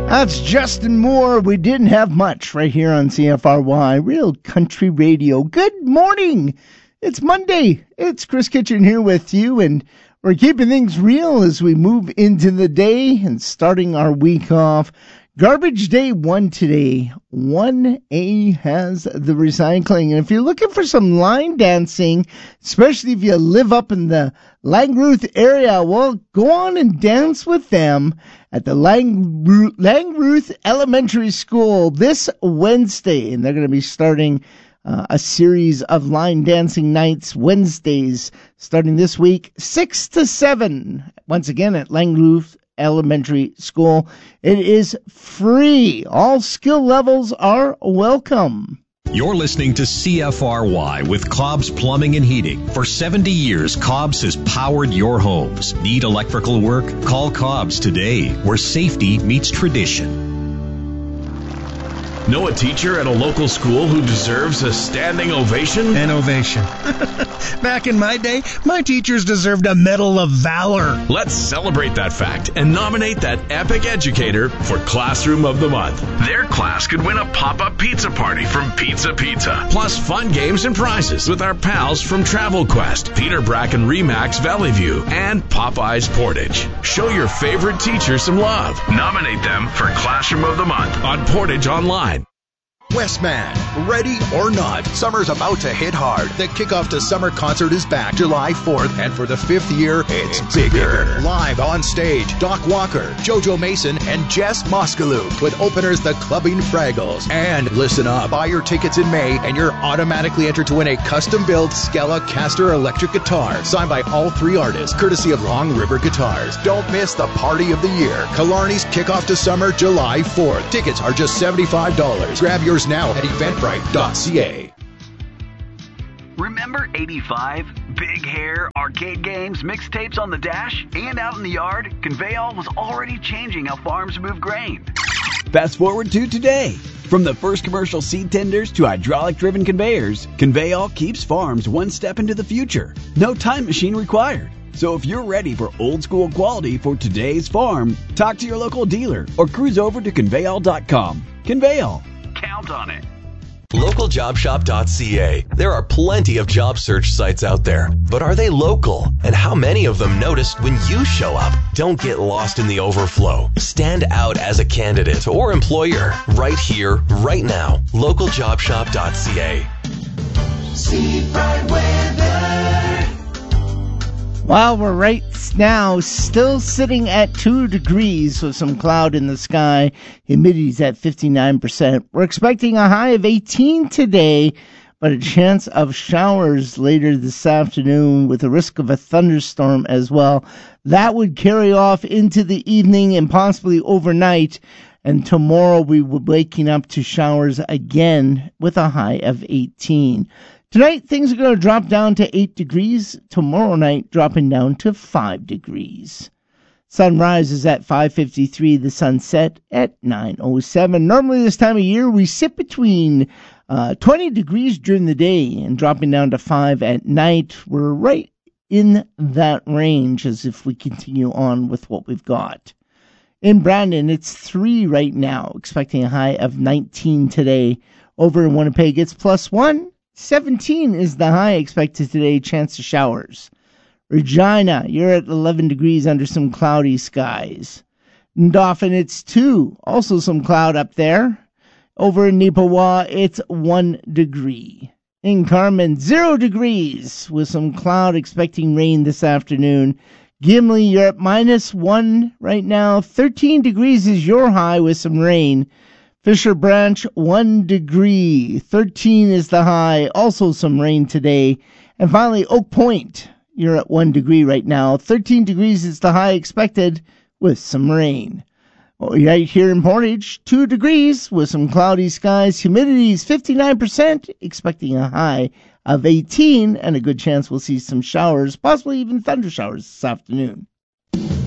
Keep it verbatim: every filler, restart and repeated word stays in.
That's Justin Moore. We didn't have much right here on C F R Y, Real Country Radio. Good morning. It's Monday. It's Chris Kitchen here with you, and we're keeping things real as we move into the day and starting our week off. Garbage Day one today. one A has the recycling. And if you're looking for some line dancing, especially if you live up in the Langruth area, well, go on and dance with them at the Langruth, Langruth Elementary School this Wednesday. And they're going to be starting uh, a series of line dancing nights Wednesdays starting this week, six to seven. Once again at Langruth Elementary School. It is free. All skill levels are welcome. You're listening to C F R Y with Cobb's Plumbing and Heating. For seventy years, Cobb's has powered your homes. Need electrical work? Call Cobb's today, where safety meets tradition. Know a teacher at a local school who deserves a standing ovation? An ovation. Back in my day, my teachers deserved a Medal of Valor. Let's celebrate that fact and nominate that epic educator for Classroom of the Month. Their class could win a pop-up pizza party from Pizza Pizza, plus fun games and prizes with our pals from Travel Quest, Peter Bracken Remax Valley View, and Popeye's Portage. Show your favorite teacher some love. Nominate them for Classroom of the Month on Portage Online. Westman, ready or not, summer's about to hit hard. The kickoff to summer concert is back July fourth, and for the fifth year, it's, it's bigger. bigger. Live on stage, Doc Walker, JoJo Mason, and Jess Moskaloo with openers The Clubbing Fraggles. And listen up, buy your tickets in May, and you're automatically entered to win a custom-built Skella Caster electric guitar, signed by all three artists, courtesy of Long River Guitars. Don't miss the party of the year. Killarney's kickoff to summer, July fourth. Tickets are just seventy-five dollars. Grab yours now at eventbrite dot c a. Remember eighty-five? Big hair, arcade games, mixtapes on the dash, and out in the yard? Conveyall was already changing how farms move grain. Fast forward to today. From the first commercial seed tenders to hydraulic-driven conveyors, Conveyall keeps farms one step into the future. No time machine required. So if you're ready for old-school quality for today's farm, talk to your local dealer or cruise over to conveyall dot com. Conveyall. Count on it. local job shop dot c a. There are plenty of job search sites out there, but are they local? And how many of them notice when you show up? Don't get lost in the overflow. Stand out as a candidate or employer right here, right now. local job shop dot c a. See bright weather. Well, we're right now still sitting at two degrees with some cloud in the sky. Humidity's at fifty-nine percent. We're expecting a high of eighteen today, but a chance of showers later this afternoon with a risk of a thunderstorm as well. That would carry off into the evening and possibly overnight. And tomorrow we will be waking up to showers again with a high of eighteen. Tonight, things are going to drop down to eight degrees. Tomorrow night, dropping down to five degrees. Sunrise is at five fifty-three. The sunset at nine oh seven. Normally this time of year, we sit between uh, twenty degrees during the day and dropping down to five at night. We're right in that range as if we continue on with what we've got. In Brandon, it's three right now, expecting a high of nineteen today. Over in Winnipeg, it's plus one. seventeen is the high expected today, chance of showers. Regina, you're at eleven degrees under some cloudy skies. In Dauphin, it's two, also some cloud up there. Over in Neepawa, it's one degree. In Carmen, zero degrees with some cloud, expecting rain this afternoon. Gimli, you're at minus one right now. thirteen degrees is your high with some rain. Fisher Branch, one degree. thirteen is the high. Also some rain today. And finally, Oak Point. You're at one degree right now. thirteen degrees is the high expected with some rain. Right here in Portage, two degrees with some cloudy skies. Humidity is fifty-nine percent, expecting a high of eighteen. And a good chance we'll see some showers, possibly even thunder showers this afternoon.